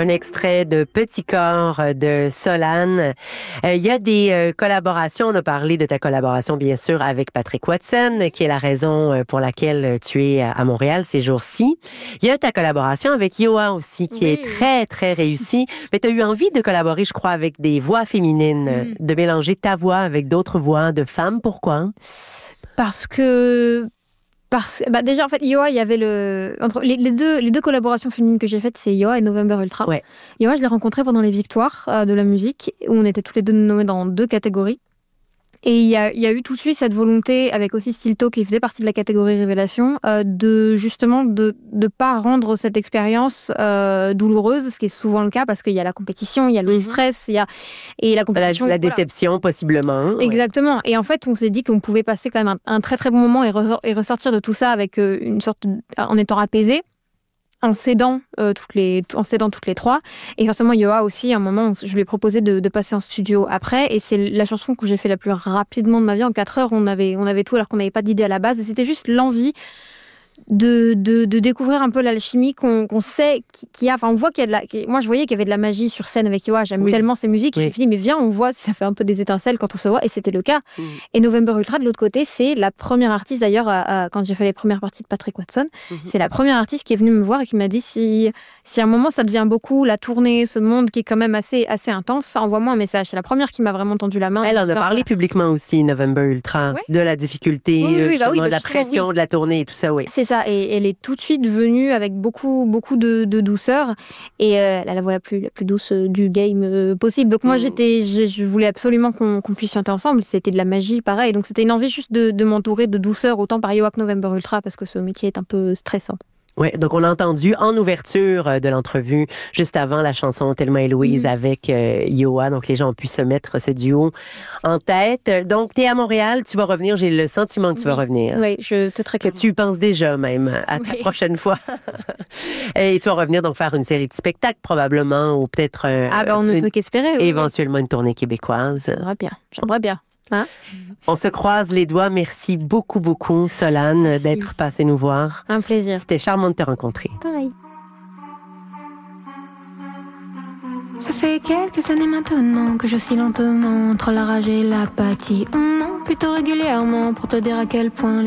un extrait de Petit corps de Solane. Il y a des collaborations. On a parlé de ta collaboration, bien sûr, avec Patrick Watson, qui est la raison pour laquelle tu es à Montréal ces jours-ci. Il y a ta collaboration avec Yoa aussi, qui est très, très réussie. Mais tu as eu envie de collaborer, je crois, avec des voix féminines, de mélanger ta voix avec d'autres voix de femmes. Pourquoi? Parce que déjà, en fait, Yoa, il y avait entre les deux collaborations féminines que j'ai faites, c'est Yoa et November Ultra. Ouais. Yoa, je l'ai rencontré pendant les Victoires de la musique, où on était tous les deux nommés dans 2 catégories. Et il y a eu tout de suite cette volonté, avec aussi Stilto, qui faisait partie de la catégorie Révélation, de pas rendre cette expérience douloureuse, ce qui est souvent le cas, parce qu'il y a la compétition, il y a le stress, et la compétition... La déception, possiblement. Exactement. Et en fait, on s'est dit qu'on pouvait passer quand même un très très bon moment et ressortir de tout ça avec en étant apaisé. En s'aidant toutes les 3. Et forcément, Yoa aussi, à un moment, je lui ai proposé de passer en studio après. Et c'est la chanson que j'ai fait la plus rapidement de ma vie. En 4 heures, on avait tout alors qu'on n'avait pas d'idée à la base. Et c'était juste l'envie de découvrir un peu l'alchimie qu'on sait qu'il y a. Enfin, on voit qu'il y a moi, je voyais qu'il y avait de la magie sur scène avec Yoa. J'aime tellement ses musiques. Oui. Je me suis dit, mais viens, on voit si ça fait un peu des étincelles quand on se voit. Et c'était le cas. Et November Ultra, de l'autre côté, c'est la première artiste, d'ailleurs, quand j'ai fait les premières parties de Patrick Watson, c'est la première artiste qui est venue me voir et qui m'a dit, si à un moment ça devient beaucoup, la tournée, ce monde qui est quand même assez intense, envoie-moi un message. C'est la première qui m'a vraiment tendu la main. Elle en a parlé publiquement aussi, November Ultra, de la difficulté, de la pression de la tournée et tout ça, C'est ça, et elle est tout de suite venue avec beaucoup de douceur, et elle a la voix la plus douce du game possible. Donc moi, je voulais absolument qu'on puisse chanter ensemble. C'était de la magie, pareil. Donc c'était une envie juste de m'entourer de douceur, autant par Yoa que November Ultra, parce que ce métier est un peu stressant. Oui, donc on a entendu en ouverture de l'entrevue, juste avant la chanson Thelma et Louise avec Yoa. Donc les gens ont pu se mettre ce duo en tête. Donc tu es à Montréal, tu vas revenir. J'ai le sentiment que tu vas revenir. Oui, je te très clairement. Que tu penses déjà même à ta prochaine fois. Et tu vas revenir donc faire une série de spectacles probablement, ou peut-être on ne peut qu'espérer. Éventuellement une tournée québécoise. J'aimerais bien. Hein? On se croise les doigts. Merci beaucoup, Solane, d'être passée nous voir. Un plaisir. C'était charmant de te rencontrer. Pareil. Ça fait quelques années maintenant que j'oscille lentement entre la rage et l'apathie. Plutôt régulièrement pour te dire à quel point